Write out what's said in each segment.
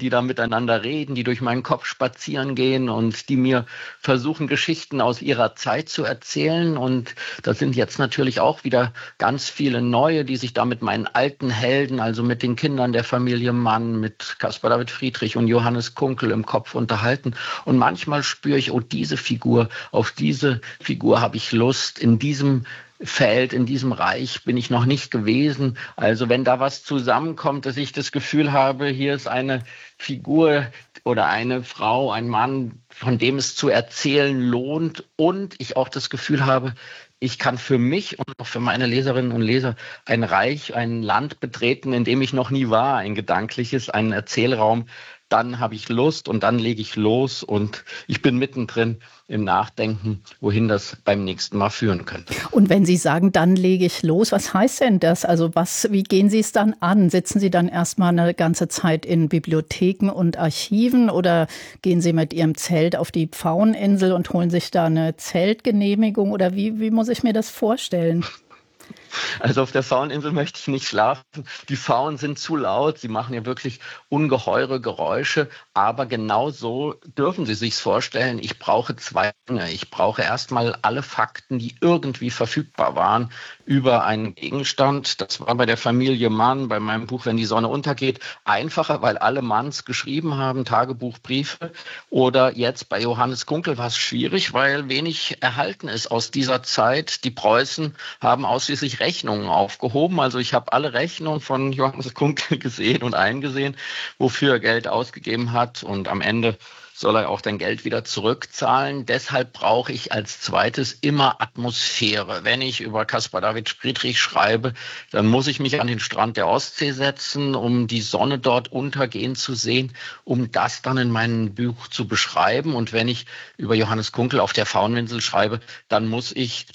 die da miteinander reden, die durch meinen Kopf spazieren gehen und die mir versuchen, Geschichten aus ihrer Zeit zu erzählen. Und da sind jetzt natürlich auch wieder ganz viele neue, die sich da mit meinen alten Helden, also mit den Kindern der Familie Mann, mit Caspar David Friedrich und Johannes Kunkel im Kopf unterhalten. Und manchmal spüre ich, oh, auf diese Figur habe ich Lust, in diesem Feld, in diesem Reich bin ich noch nicht gewesen. Also wenn da was zusammenkommt, dass ich das Gefühl habe, hier ist eine Figur oder eine Frau, ein Mann, von dem es zu erzählen lohnt und ich auch das Gefühl habe, ich kann für mich und auch für meine Leserinnen und Leser ein Reich, ein Land betreten, in dem ich noch nie war, ein gedankliches, einen Erzählraum, dann habe ich Lust und dann lege ich los und ich bin mittendrin im Nachdenken, wohin das beim nächsten Mal führen könnte. Und wenn Sie sagen, dann lege ich los, was heißt denn das? Also wie gehen Sie es dann an? Sitzen Sie dann erstmal eine ganze Zeit in Bibliotheken und Archiven oder gehen Sie mit Ihrem Zelt auf die Pfaueninsel und holen sich da eine Zeltgenehmigung oder wie muss ich mir das vorstellen? Also auf der Pfaueninsel möchte ich nicht schlafen. Die Pfauen sind zu laut. Sie machen ja wirklich ungeheure Geräusche. Aber genau so dürfen Sie sich's vorstellen. Ich brauche zwei Dinge. Ich brauche erstmal alle Fakten, die irgendwie verfügbar waren über einen Gegenstand. Das war bei der Familie Mann, bei meinem Buch Wenn die Sonne untergeht, einfacher, weil alle Manns geschrieben haben, Tagebuch, Briefe. Oder jetzt bei Johannes Kunkel war es schwierig, weil wenig erhalten ist aus dieser Zeit. Die Preußen haben ausschließlich Rechnungen aufgehoben. Also ich habe alle Rechnungen von Johannes Kunkel gesehen und eingesehen, wofür er Geld ausgegeben hat. Und am Ende soll er auch dein Geld wieder zurückzahlen. Deshalb brauche ich als zweites immer Atmosphäre. Wenn ich über Caspar David Friedrich schreibe, dann muss ich mich an den Strand der Ostsee setzen, um die Sonne dort untergehen zu sehen, um das dann in meinem Buch zu beschreiben. Und wenn ich über Johannes Kunkel auf der Pfaueninsel schreibe, dann muss ich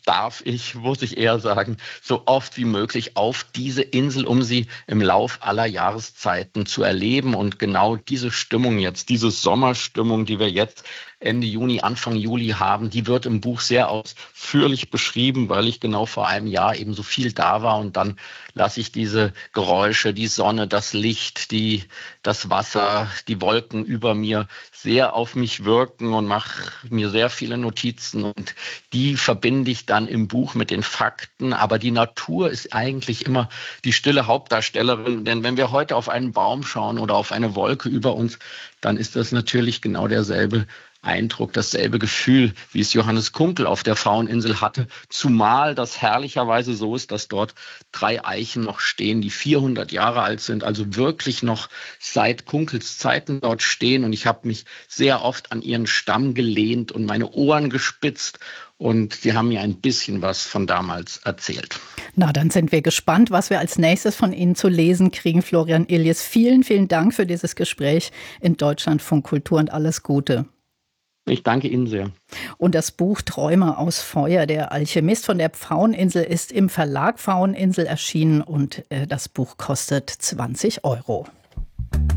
eher sagen, so oft wie möglich auf diese Insel, um sie im Lauf aller Jahreszeiten zu erleben. Und genau diese Stimmung jetzt, diese Sommerstimmung, die wir jetzt Ende Juni, Anfang Juli haben, die wird im Buch sehr ausführlich beschrieben, weil ich genau vor einem Jahr eben so viel da war. Und dann lasse ich diese Geräusche, die Sonne, das Licht, das Wasser, die Wolken über mir sehr auf mich wirken und mache mir sehr viele Notizen. Und die verbinde ich dann im Buch mit den Fakten. Aber die Natur ist eigentlich immer die stille Hauptdarstellerin. Denn wenn wir heute auf einen Baum schauen oder auf eine Wolke über uns, dann ist das natürlich genau derselbe Eindruck, dasselbe Gefühl, wie es Johannes Kunkel auf der Pfaueninsel hatte. Zumal das herrlicherweise so ist, dass dort 3 Eichen noch stehen, die 400 Jahre alt sind, also wirklich noch seit Kunkels Zeiten dort stehen. Und ich habe mich sehr oft an ihren Stamm gelehnt und meine Ohren gespitzt. Und sie haben mir ein bisschen was von damals erzählt. Na, dann sind wir gespannt, was wir als nächstes von Ihnen zu lesen kriegen. Florian Illies, vielen, vielen Dank für dieses Gespräch in Deutschlandfunk Kultur und alles Gute. Ich danke Ihnen sehr. Und das Buch Träume aus Feuer, der Alchemist von der Pfaueninsel, ist im Verlag Pfaueninsel erschienen und das Buch kostet 20 €.